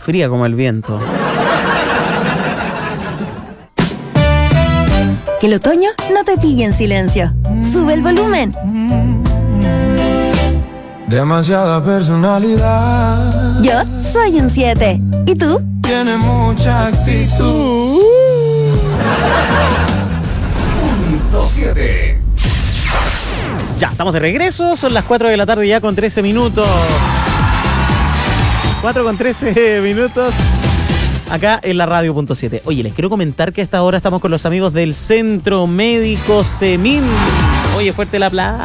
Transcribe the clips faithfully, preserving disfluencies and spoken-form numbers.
fría como el viento. Que el otoño no te pille en silencio. Sube el volumen. Demasiada personalidad. Yo soy un siete. ¿Y tú? Tiene mucha actitud. Punto siete. Ya, estamos de regreso. Son las cuatro de la tarde ya con trece minutos. cuatro con trece minutos. Acá en la radio punto siete. Oye, les quiero comentar que a esta hora estamos con los amigos del Centro Médico Semin. Oye, fuerte el aplauso.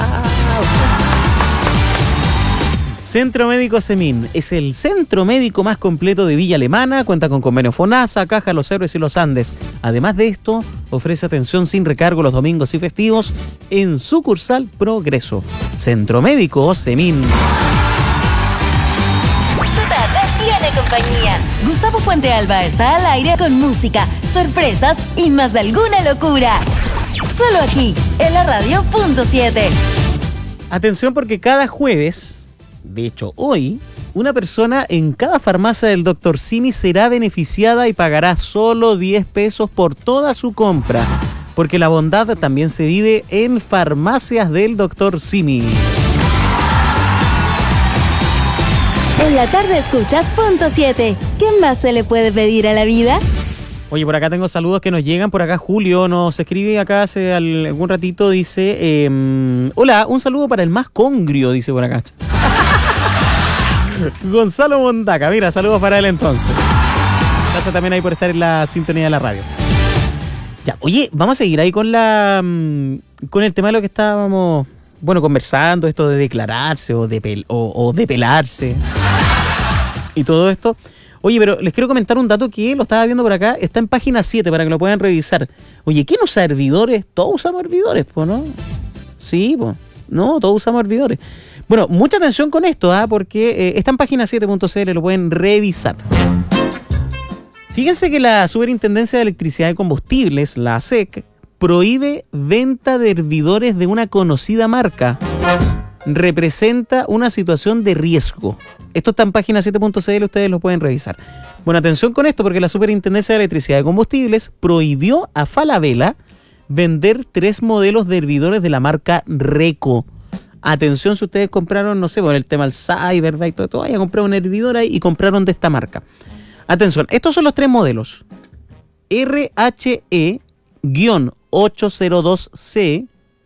Centro Médico Semin es el centro médico más completo de Villa Alemana, cuenta con convenio FONASA, Caja Los Héroes y Los Andes. Además de esto, ofrece atención sin recargo los domingos y festivos en sucursal Progreso. Centro Médico Semin. Tu tarde tiene compañía. Gustavo Fuente Alba está al aire con música, sorpresas y más de alguna locura. Solo aquí, en la radio punto siete. Atención porque cada jueves... De hecho, hoy, una persona en cada farmacia del doctor Simi será beneficiada y pagará solo diez pesos por toda su compra. Porque la bondad también se vive en farmacias del doctor Simi. En la tarde escuchas punto siete. ¿Qué más se le puede pedir a la vida? Oye, por acá tengo saludos que nos llegan. Por acá Julio nos escribe acá hace algún ratito. Dice, eh, hola, un saludo para el más congrio, dice por acá. Gonzalo Mondaca, mira, saludos para él entonces. Gracias también ahí por estar en la sintonía de la radio. Ya, oye, vamos a seguir ahí con la con el tema de lo que estábamos, bueno, conversando, esto de declararse o de pel, o, o de pelarse y todo esto. Oye, pero les quiero comentar un dato que lo estaba viendo por acá, está en página siete para que lo puedan revisar. Oye, ¿quién usa hervidores? Todos usamos hervidores, pues, ¿no? Sí, pues, no, todos usamos hervidores. Bueno, mucha atención con esto, ¿ah? Porque eh, está en página siete punto c l, lo pueden revisar. Fíjense que la Superintendencia de Electricidad y Combustibles, la A S E C, prohíbe venta de hervidores de una conocida marca. Representa una situación de riesgo. Esto está en página siete punto c l, ustedes lo pueden revisar. Bueno, atención con esto, porque la Superintendencia de Electricidad y Combustibles prohibió a Falabella vender tres modelos de hervidores de la marca Reco. Atención si ustedes compraron, no sé, por el tema del Cyber, ¿verdad? Y todo, todo, vayan a comprar un hervidor ahí y compraron de esta marca. Atención, estos son los tres modelos. R H E ochocientos dos C,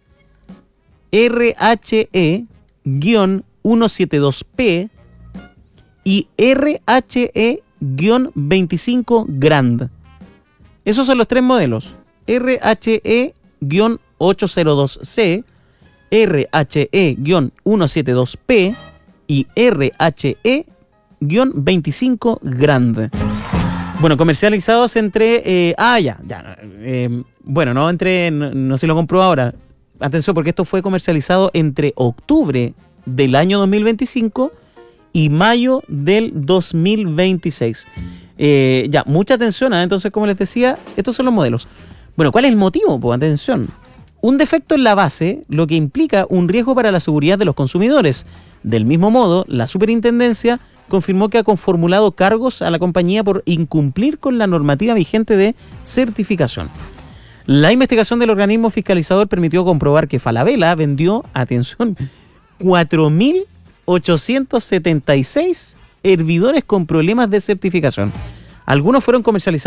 R H E ciento setenta y dos P y R H E veinticinco Grand. Esos son los tres modelos. R H E ochocientos dos C, R H E ciento setenta y dos P y R H E veinticinco Grand. Bueno, comercializados entre... Eh, ah, ya, ya. Eh, bueno, no entre... No, no sé si lo compro ahora. Atención, porque esto fue comercializado entre octubre del año dos mil veinticinco y mayo del dos mil veintiséis. Eh, ya, mucha atención, ¿eh? Entonces, como les decía, estos son los modelos. Bueno, ¿cuál es el motivo? Pues atención. Un defecto en la base, lo que implica un riesgo para la seguridad de los consumidores. Del mismo modo, la Superintendencia confirmó que ha conformulado cargos a la compañía por incumplir con la normativa vigente de certificación. La investigación del organismo fiscalizador permitió comprobar que Falabella vendió, atención, cuatro mil ochocientos setenta y seis hervidores con problemas de certificación. Algunos fueron comercializados